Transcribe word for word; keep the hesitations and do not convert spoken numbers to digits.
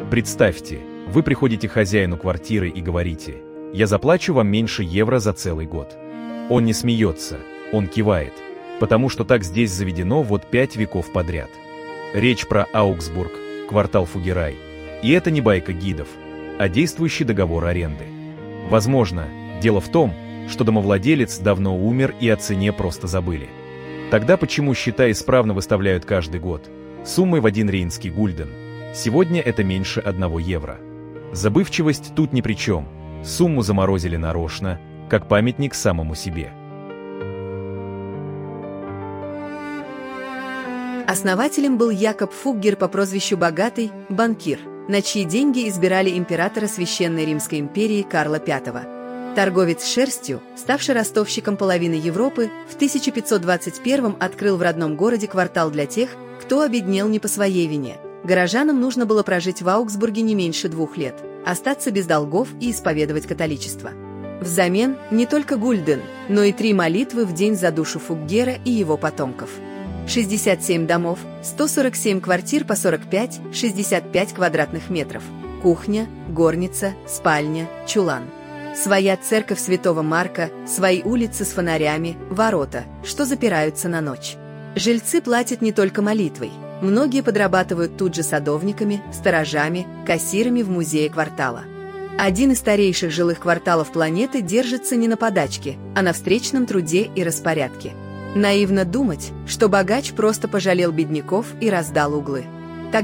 Представьте, вы приходите к хозяину квартиры и говорите: «Я заплачу вам меньше евро за целый год». Он не смеется, он кивает, потому что так здесь заведено вот пять веков подряд. Речь про Аугсбург, квартал Фугерай. И это не байка гидов, а действующий договор аренды. Возможно, дело в том, что домовладелец давно умер и о цене просто забыли. Тогда почему счета исправно выставляют каждый год, суммой в один рейнский гульден? Сегодня это меньше одного евро. Забывчивость тут ни при чем, сумму заморозили нарочно, как памятник самому себе. Основателем был Якоб Фуггер по прозвищу Богатый, банкир, на чьи деньги избирали императора Священной Римской империи Карла Пятого. Торговец шерстью, ставший ростовщиком половины Европы, в тысяча пятьсот двадцать первом открыл в родном городе квартал для тех, кто обеднел не по своей вине. Горожанам нужно было прожить в Аугсбурге не меньше двух лет, остаться без долгов и исповедовать католичество. Взамен не только гульден, но и три молитвы в день за душу Фуггера и его потомков. шестьдесят семь домов, сто сорок семь квартир по сорок пять — шестьдесят пять квадратных метров, кухня, горница, спальня, чулан. Своя церковь Святого Марка, свои улицы с фонарями, ворота, что запираются на ночь. Жильцы платят не только молитвой. Многие подрабатывают тут же садовниками, сторожами, кассирами в музее квартала. Один из старейших жилых кварталов планеты держится не на подачке, а на встречном труде и распорядке. Наивно думать, что богач просто пожалел бедняков и раздал углы.